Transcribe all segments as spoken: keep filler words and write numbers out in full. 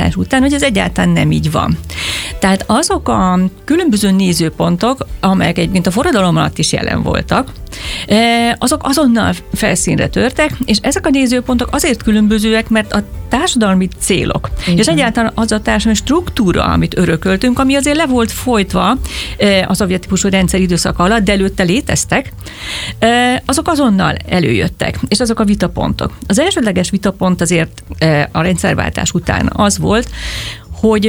rendszerváltás után, hogy ez egyáltalán nem így van. Tehát azok a különböző nézőpontok, amelyek egyébként a forradalom alatt is jelen voltak, azok azonnal felszínre törtek, és ezek a nézőpontok azért különbözőek, mert a társadalmi célok, igen. és egyáltalán az a társadalmi struktúra, amit örököltünk, ami azért le volt folytva a szovjet típusú rendszer időszaka alatt, de előtte léteztek, azok azonnal előjöttek, és azok a vitapontok. Az elsődleges vitapont azért a rendszerváltás után az volt, hogy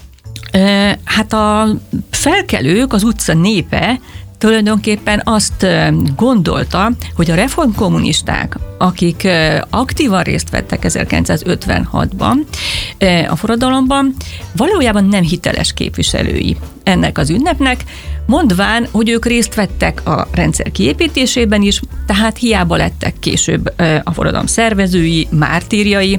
hát a felkelők, az utca népe tulajdonképpen azt gondolta, hogy a reformkommunisták, akik aktívan részt vettek ezerkilencszázötvenhatban a forradalomban, valójában nem hiteles képviselői ennek az ünnepnek, mondván, hogy ők részt vettek a rendszer kiépítésében is, tehát hiába lettek később a forradalom szervezői, mártírjai,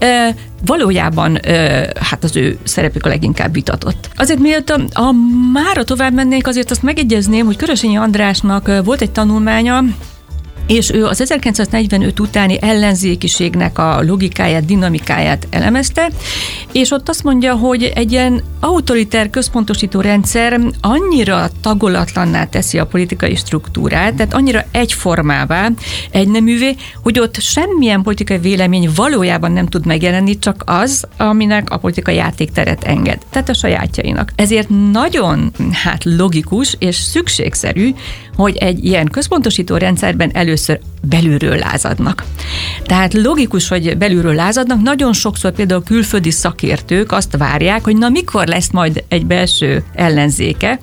valójában hát az ő szerepük a leginkább vitatott. Azért miatt a, a mára tovább mennék, azért azt megjegyezném, hogy Körösényi Andrásnak volt egy tanulmánya, és ő az ezerkilencszáznegyvenöt utáni ellenzékiségnek a logikáját, dinamikáját elemezte, és ott azt mondja, hogy egy ilyen autoriter központosító rendszer annyira tagolatlanná teszi a politikai struktúrát, tehát annyira egyformává, egyneművé, hogy ott semmilyen politikai vélemény valójában nem tud megjelenni, csak az, aminek a politikai játékteret enged, tehát a sajátjainak. Ezért nagyon hát logikus és szükségszerű, hogy egy ilyen központosító rendszerben először belülről lázadnak. Tehát logikus, hogy belülről lázadnak, nagyon sokszor például külföldi szakértők azt várják, hogy na mikor lesz majd egy belső ellenzéke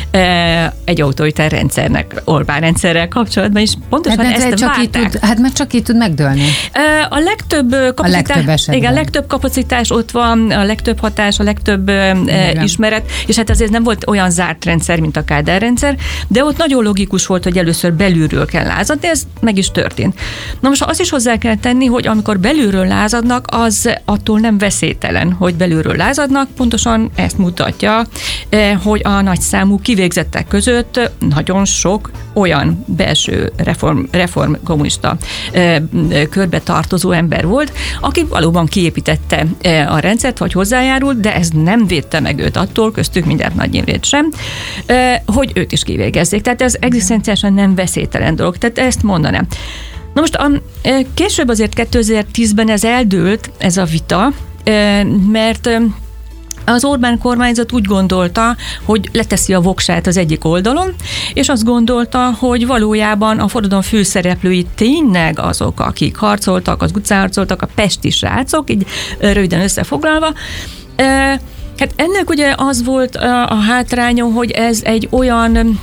egy autoritár rendszernek, Orbán rendszerrel kapcsolatban, és pontosan hát, ezt csak várták. Tud, hát mert csak így tud megdőlni. A legtöbb kapacitás, a legtöbb esetben. Igen, a legtöbb kapacitás ott van, a legtöbb hatás, a legtöbb igen. ismeret, és hát azért nem volt olyan zárt rendszer, mint a Kádár rendszer, de ott nagyon logikus volt, hogy először belülről kell lázadni, ez meg is történt. Na most azt is hozzá kell tenni, hogy amikor belülről lázadnak, az attól nem veszélytelen, hogy belülről lázadnak, pontosan ezt mutatja, hogy a nagyszámú kivégzettek között nagyon sok olyan belső reform, reform kommunista körbe tartozó ember volt, aki valóban kiépítette a rendszert, vagy hozzájárult, de ez nem védte meg őt attól, köztük mindjárt Nagy Imrét sem, hogy őt is kivégezzék. Tehát ez egzisztenciálisan nem veszélytelen dolog. Tehát ezt mondanám. Na most a, később azért kétezer-tízben ez eldőlt, ez a vita, mert az Orbán kormányzat úgy gondolta, hogy leteszi a voksát az egyik oldalon, és azt gondolta, hogy valójában a forradalom főszereplői tényleg azok, akik harcoltak, az utcán harcoltak, a pesti srácok, így röviden összefoglalva. Hát ennek ugye az volt a hátránya, hogy ez egy olyan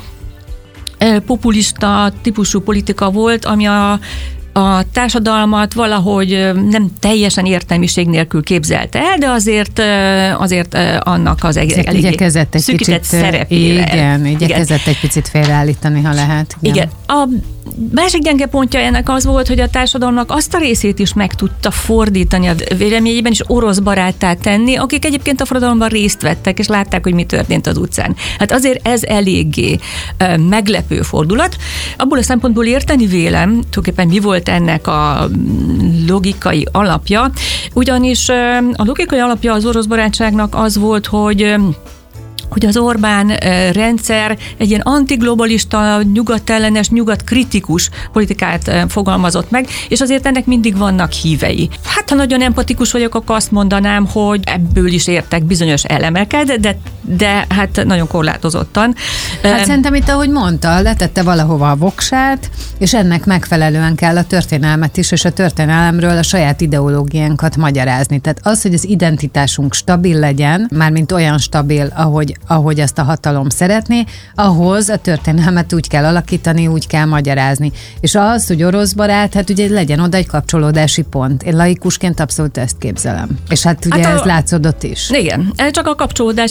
populista típusú politika volt, ami a a társadalmat valahogy nem teljesen értelmiség nélkül képzelte el, de azért, azért annak az egy elég szűkített szerepével. Igen, igyekezett igen. egy picit félreállítani, ha lehet. Igen. igen. A másik gyenge pontja ennek az volt, hogy a társadalomnak azt a részét is meg tudta fordítani a véleményében, és orosz baráttá tenni, akik egyébként a forradalomban részt vettek, és látták, hogy mi történt az utcán. Hát azért ez eléggé meglepő fordulat. Abból a szempontból érteni vélem, tulajdonképpen mi volt ennek a logikai alapja, ugyanis a logikai alapja az orosz barátságnak az volt, hogy hogy az Orbán rendszer egy ilyen antiglobalista, nyugatellenes, nyugatkritikus politikát fogalmazott meg, és azért ennek mindig vannak hívei. Hát, ha nagyon empatikus vagyok, akkor azt mondanám, hogy ebből is értek bizonyos elemeket, de, de hát nagyon korlátozottan. Hát szerintem itt, ahogy mondta, letette valahova a voksát, és ennek megfelelően kell a történelmet is, és a történelemről a saját ideológiánkat magyarázni. Tehát az, hogy az identitásunk stabil legyen, mármint olyan stabil, ahogy ahogy azt a hatalom szeretné, ahhoz a történelmet úgy kell alakítani, úgy kell magyarázni. És az, hogy orosz barát, hát ugye legyen oda egy kapcsolódási pont. Én laikusként abszolút ezt képzelem. És hát ugye hát a, ez látszódott is. Igen, csak a kapcsolódási pontot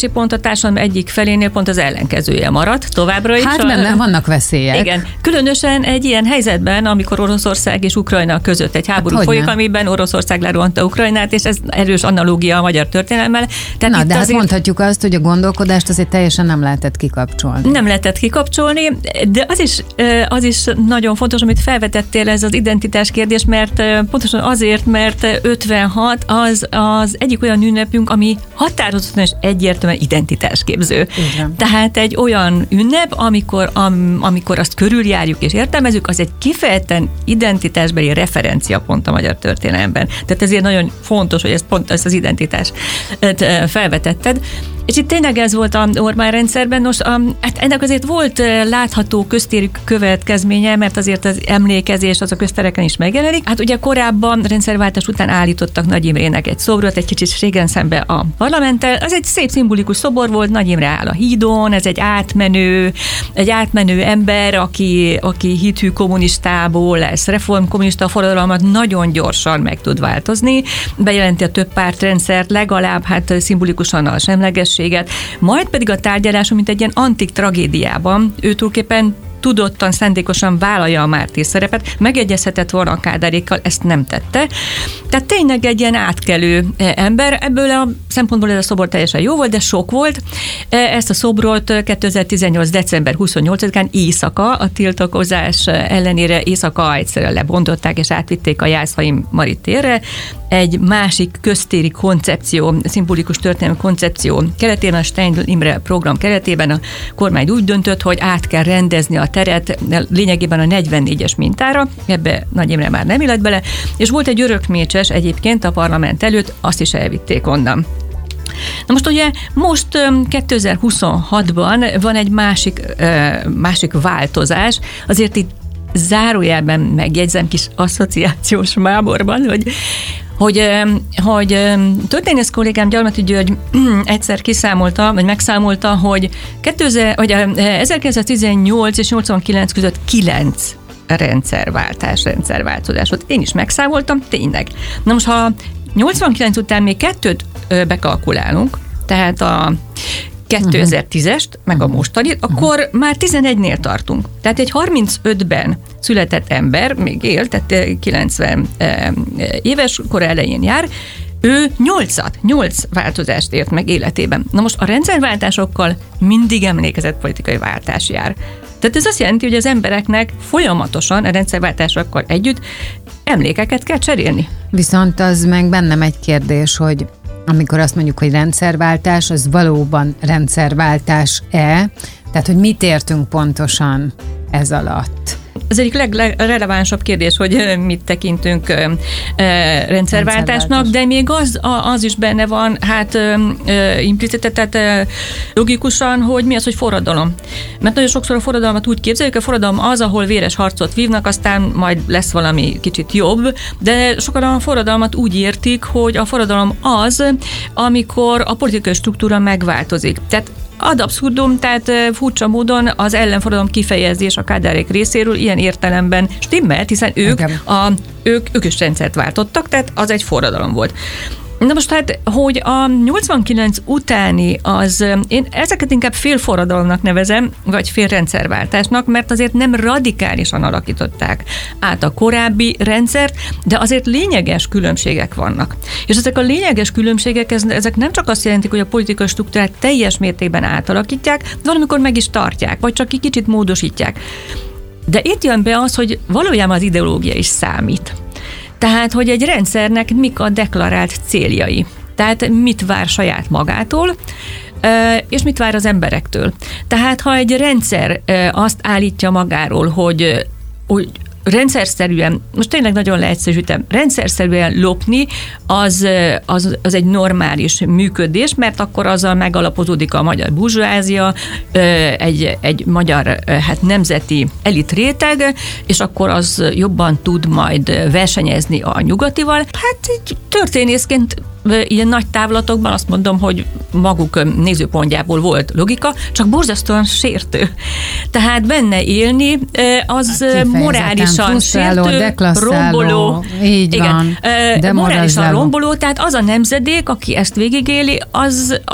társadalom egyik felénél pont az ellenkezője maradt továbbra is. Hát benne vannak veszélyek. Igen. Különösen egy ilyen helyzetben, amikor Oroszország és Ukrajna között egy háború hát folyik, amiben Oroszország lerohanta Ukrajnát, és ez erős analógia a magyar történelemmel. Tehát Na, de hát azért... mondhatjuk azt, hogy a gondolkodást azért teljesen nem lehetett kikapcsolni. Nem lehetett kikapcsolni, de az is, az is nagyon fontos, amit felvetettél, ez az identitás kérdés, mert pontosan azért, mert ötvenhat az az egyik olyan ünnepünk, ami határozottan és egyértelműen identitásképző. Igen. Tehát egy olyan ünnep, amikor, am, amikor azt körüljárjuk és értelmezzük, az egy kifejezetten identitásbeli referenciapont a magyar történelemben. Tehát ezért nagyon fontos, hogy ezt pont ezt az identitást felvetetted. És itt tényleg ez volt a Orbán rendszerben. Most a, hát ennek azért volt látható köztéri következménye, mert azért az emlékezés az a köztereken is megjelenik. Hát ugye korábban rendszerváltás után állítottak Nagy Imrének egy szobrot, egy kicsit régen szembe a parlamenttel. Az egy szép szimbolikus szobor volt, Nagy Imre áll a hídon, ez egy átmenő, egy átmenő ember, aki, aki hithű kommunistából lesz reformkommunista, forradalmat nagyon gyorsan meg tud változni. Bejelenti a több pártrendszert, legalább hát szimbolikusan a semleges, majd pedig a tárgyaláson, mint egy ilyen antik tragédiában, ő tulajdonképpen tudottan, szándékosan vállalja a mártír szerepet, megegyezhetett volna a Kádárékkal, ezt nem tette. Tehát tényleg egy ilyen átkelő ember, ebből a szempontból ez a szobor teljesen jó volt, de sok volt. Ezt a szobrot kétezer-tizennyolc. december huszonnyolcadikán éjszaka, a tiltakozás ellenére éjszaka egyszerűen lebontották és átvitték a Jászai Mari térre. Egy másik köztéri koncepció, szimbolikus történelmi koncepció keretében, a Steindl Imre program keretében a kormány úgy döntött, hogy át kell rendezni a teret lényegében a negyvennégyes mintára, ebbe Nagy Imre már nem illet bele, és volt egy örökmécses egyébként a parlament előtt, azt is elvitték onnan. Na most ugye most kétezer-huszonhatban van egy másik, másik változás, azért itt zárójelben megjegyzem kis asszociációs máborban, hogy hogy, hogy történész kollégám Gyarmati György egyszer kiszámolta, vagy megszámolta, hogy, kétezer, hogy ezerkilencszáztizennyolc és nyolcvankilenc között kilenc rendszerváltás, rendszerváltozás volt. Én is megszámoltam, tényleg. Na most, ha nyolcvankilenc után még kettőt bekalkulálunk, tehát a kétezer-tízest, meg a mostanit, akkor már tizenegynél tartunk. Tehát egy harmincötben született ember, még él, tehát kilencven éves kor elején jár, ő nyolcat, nyolc változást ért meg életében. Na most a rendszerváltásokkal mindig emlékezett politikai váltás jár. Tehát ez azt jelenti, hogy az embereknek folyamatosan a rendszerváltásokkal együtt emlékeket kell cserélni. Viszont az meg bennem egy kérdés, hogy amikor azt mondjuk, hogy rendszerváltás, az valóban rendszerváltás-e? Tehát, hogy mit értünk pontosan ez alatt? Az egyik legrelevánsabb kérdés, hogy mit tekintünk rendszerváltásnak, de még az, az is benne van, hát implicite, tehát logikusan, hogy mi az, hogy forradalom. Mert nagyon sokszor a forradalmat úgy képzeljük, a forradalom az, ahol véres harcot vívnak, aztán majd lesz valami kicsit jobb, de sokan a forradalmat úgy értik, hogy a forradalom az, amikor a politikai struktúra megváltozik. Tehát ad abszurdum, tehát furcsa módon az ellenforradalom kifejezés a Kádárék részéről ilyen értelemben stimmelt, hiszen ők, a, ők, ők is rendszert váltottak, tehát az egy forradalom volt. Na most hát, hogy a nyolcvankilenc utáni az, én ezeket inkább félforradalomnak nevezem, vagy félrendszerváltásnak, mert azért nem radikálisan alakították át a korábbi rendszert, de azért lényeges különbségek vannak. És ezek a lényeges különbségek, ezek nem csak azt jelentik, hogy a politikai struktúrát teljes mértékben átalakítják, de valamikor meg is tartják, vagy csak kicsit módosítják. De itt jön be az, hogy valójában az ideológia is számít. Tehát, hogy egy rendszernek mik a deklarált céljai. Tehát mit vár saját magától, és mit vár az emberektől. Tehát, ha egy rendszer azt állítja magáról, hogy, hogy rendszerszerűen, most tényleg nagyon leegyszerűsítem, rendszerszerűen lopni, az, az, az egy normális működés, mert akkor azzal megalapozódik a magyar burzsóázia, egy, egy magyar hát nemzeti elit réteg, és akkor az jobban tud majd versenyezni a nyugatival. Hát így történészként ilyen nagy távlatokban azt mondom, hogy maguk nézőpontjából volt logika, csak borzasztóan sértő. Tehát benne élni az morálisan sértő, romboló, így igen, van, morálisan romboló, tehát az a nemzedék, aki ezt végigéli, az azt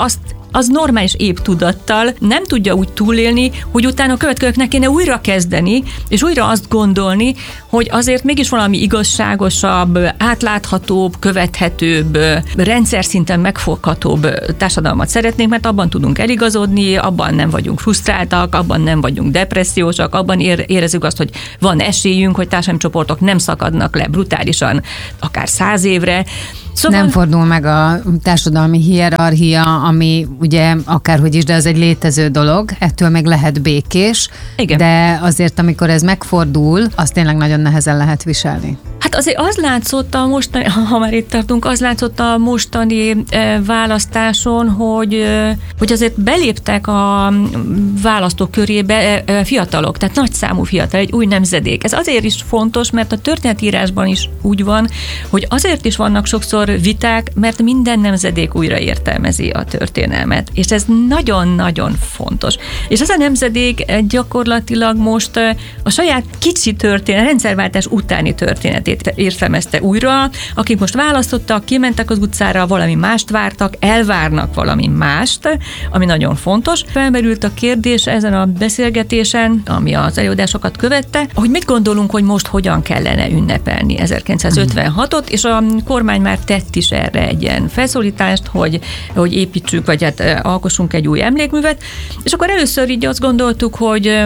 az normális épp tudattal nem tudja úgy túlélni, hogy utána a következőknek kéne újra kezdeni, és újra azt gondolni, hogy azért mégis valami igazságosabb, átláthatóbb, követhetőbb, rendszer szinten megfoghatóbb társadalmat szeretnénk, mert abban tudunk eligazodni, abban nem vagyunk frusztráltak, abban nem vagyunk depressziósak, abban érezzük azt, hogy van esélyünk, hogy társadalmi csoportok nem szakadnak le brutálisan, akár száz évre. Szóval nem fordul meg a társadalmi hierarchia, ami ugye akárhogy is, de ez egy létező dolog, ettől meg lehet békés, igen. De azért, amikor ez megfordul, azt tényleg nagyon nehezen lehet viselni. Hát azért az látszott a mostani, ha már itt tartunk, az látszott a mostani választáson, hogy, hogy azért beléptek a választók körébe fiatalok, tehát nagyszámú fiatal, egy új nemzedék. Ez azért is fontos, mert a történetírásban is úgy van, hogy azért is vannak sokszor viták, mert minden nemzedék újra értelmezi a történelmet. És ez nagyon-nagyon fontos. És ez a nemzedék gyakorlatilag most a saját kicsi történet, rendszerváltás utáni történetét értelmezte újra, akik most választottak, kimentek az utcára, valami mást vártak, elvárnak valami mást, ami nagyon fontos. Felmerült a kérdés ezen a beszélgetésen, ami az előadásokat követte, hogy mit gondolunk, hogy most hogyan kellene ünnepelni ezerkilencszázötvenhatot, és a kormány már tett is erre egy ilyen felszólítást, hogy, hogy építsük, vagy hát alkossunk egy új emlékművet, és akkor először így azt gondoltuk, hogy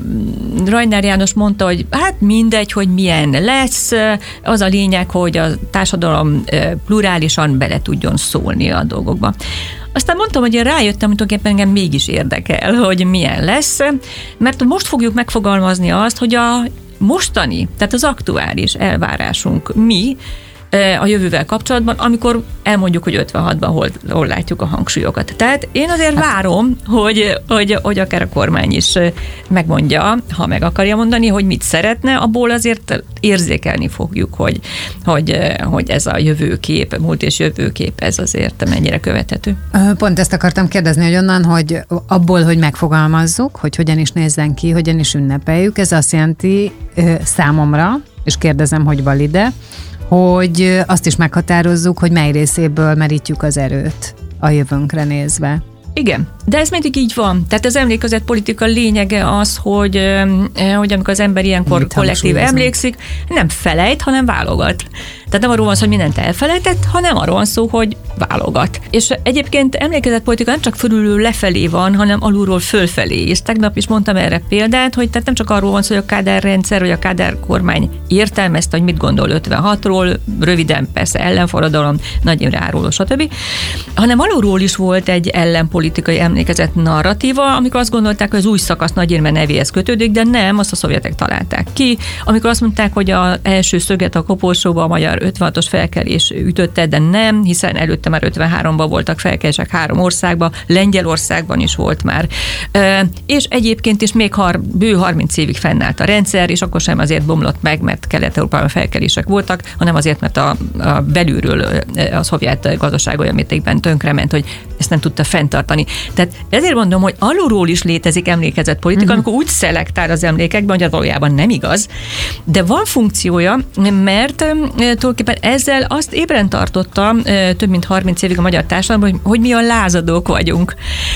Rajnár János mondta, hogy hát mindegy, hogy milyen lesz, az a lényeg, hogy a társadalom plurálisan bele tudjon szólni a dolgokba. Aztán mondtam, hogy én rájöttem, hogy tulajdonképpen engem mégis érdekel, hogy milyen lesz, mert most fogjuk megfogalmazni azt, hogy a mostani, tehát az aktuális elvárásunk mi, a jövővel kapcsolatban, amikor elmondjuk, hogy ötvenhatban hol, hol látjuk a hangsúlyokat. Tehát én azért hát. várom, hogy, hogy, hogy akár a kormány is megmondja, ha meg akarja mondani, hogy mit szeretne, abból azért érzékelni fogjuk, hogy, hogy, hogy ez a jövőkép, múlt és jövőkép, ez azért mennyire követhető. Pont ezt akartam kérdezni, hogy onnan, hogy abból, hogy megfogalmazzuk, hogy hogyan is nézzen ki, hogyan is ünnepeljük, ez azt jelenti számomra, és kérdezem, hogy valide, hogy azt is meghatározzuk, hogy mely részéből merítjük az erőt a jövőnkre nézve. Igen, de ez mindig így van. Tehát az emlékezett politika lényege az, hogy, hogy amikor az ember ilyenkor mit kollektív emlékszik, nem felejt, hanem válogat. Tehát nem arról van szó, hogy mindent elfelejtett, hanem arról van szó, hogy válogat. És egyébként emlékezett politika nem csak fölülről lefelé van, hanem alulról fölfelé. És tegnap is mondtam erre példát, hogy tehát nem csak arról van szó, hogy a Kádár rendszer, vagy a Kádár kormány értelmezte, hogy mit gondol ötvenhatról, röviden persze ellenforradalom, Nagy Imre áruló, stb., hanem alulról is volt egy ellenpolitikai emlékezett narratíva, amikor azt gondolták, hogy az új szakasz Nagy Imre nevéhez kötődik, de nem, azt a szovjetek találták ki. Amikor azt mondták, hogy az első szöget a koporsóba a magyar ötvenhatos felkelés ütötte, de nem, hiszen előtte már ötvenháromban voltak felkelések három országban, Lengyelországban is volt már. És egyébként is még har, bő harminc évig fennállt a rendszer, és akkor sem azért bomlott meg, mert Kelet-Európában felkelések voltak, hanem azért, mert a, a belülről a szovjet gazdaság olyan mértékben tönkrement, hogy ezt nem tudta fenntartani. Tehát ezért mondom, hogy alulról is létezik emlékezett politika, uh-huh. amikor úgy szelektál az emlékekben, hogy valójában nem igaz, de van funkciója, mert tulajdonképpen ezzel azt ébren tartotta több mint harminc évig a magyar társadalomban, hogy, hogy mi a lázadók vagyunk.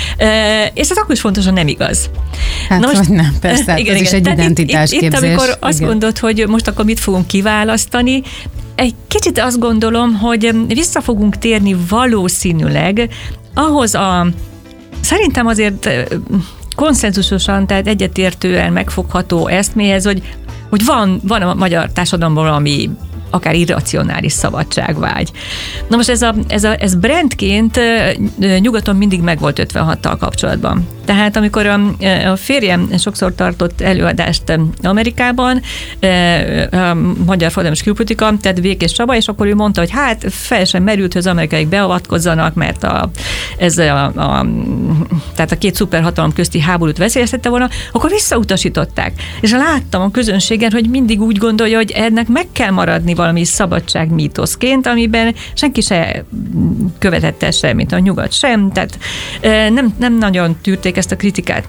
És ez akkor is fontosan nem igaz. Hát Na most, nem, persze, igen, ez igen. is egy identitásképzés. Itt, itt, itt, amikor azt igen. mondod, hogy most akkor mit fogunk kiválasztani, egy kicsit azt gondolom, hogy vissza fogunk térni valószínűleg ahhoz a, szerintem azért konszenzusosan, tehát egyetértően megfogható eszméhez, hogy, hogy van, van a magyar társadalomban valami akár irracionális szabadságvágy. Na most ez, a, ez, a, ez brandként nyugaton mindig megvolt ötvenhattal kapcsolatban. Tehát amikor a, a férjem sokszor tartott előadást Amerikában, a magyar forradalmi külpolitika, tehát Békés Csaba, és akkor ő mondta, hogy hát fel sem merült, hogy az amerikaiak beavatkozzanak, mert a, ez a, a, tehát a két szuperhatalom közti háborút veszélyeztette volna, akkor visszautasították. És láttam a közönségen, hogy mindig úgy gondolja, hogy ennek meg kell maradni valami szabadság mítoszként, amiben senki se követette semmit, a nyugat sem, tehát nem, nem nagyon tűrték ezt a kritikát.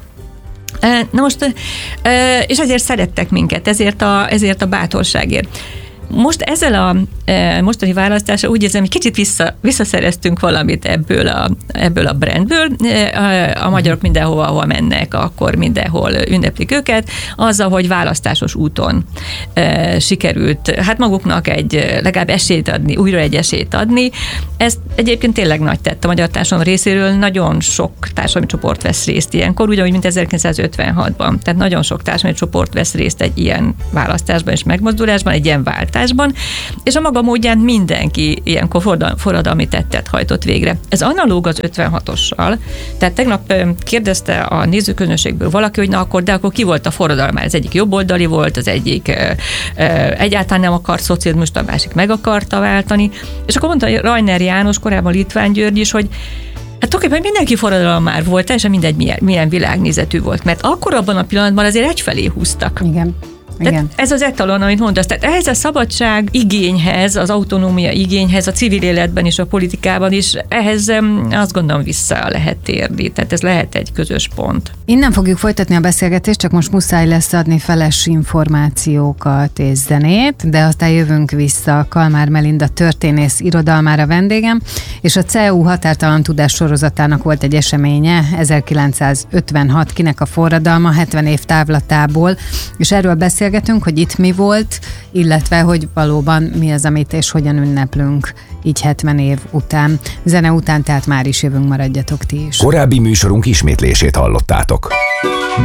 Na most, és ezért szerettek minket, ezért a, ezért a bátorságért. Most ezzel a mostani választása úgy érzem, hogy kicsit vissza, visszaszereztünk valamit ebből a, ebből a brandből. A magyarok mindenhova, ahol mennek, akkor mindenhol ünneplik őket, azzal, hogy választásos úton sikerült hát maguknak egy legalább esélyt adni, újra egy esélyt adni. Ez egyébként tényleg nagy tett a magyar társadalom részéről, nagyon sok társadalmi csoport vesz részt ilyenkor, ugyanúgy, mint ezerkilencszázötvenhatban. Tehát nagyon sok társadalmi csoport vesz részt egy ilyen választásban és megmozdulásban, egy ilyen váltásban, és a maga módján mindenki ilyenkor forradalmi tettet hajtott végre. Ez analóg az ötvenhatossal. Tehát tegnap kérdezte a nézőközönségből valaki, hogy na akkor, de akkor ki volt a forradalmár? Az egyik jobboldali volt, az egyik egyáltalán nem akart szocializmust, a másik meg akarta váltani. És akkor mondta Rajner János, korábban Litván György is, hogy hát tulajdonképpen mindenki forradalom már volt, teljesen mindegy, milyen, milyen világnézetű volt, mert akkor abban a pillanatban azért egyfelé húztak. Igen. Igen. Ez az etalon, amit mondasz. Tehát ehhez a szabadság igényhez, az autonómia igényhez, a civil életben és a politikában is, ehhez azt gondolom vissza lehet térni. Tehát ez lehet egy közös pont. Innen fogjuk folytatni a beszélgetést, csak most muszáj lesz adni feles információkat és zenét, de aztán jövünk vissza. Kalmár Melinda történész irodalmára vendégem, és a cé e u határtalan tudás sorozatának volt egy eseménye, ezerkilencszázötvenhat, kinek a forradalma, hetven év távlatából, és erről beszél beszélgetünk, hogy itt mi volt, illetve hogy valóban mi az, amit és hogyan ünneplünk így hetven év után. Zene után tehát már is jövünk, maradjatok ti is. Korábbi műsorunk ismétlését hallottátok.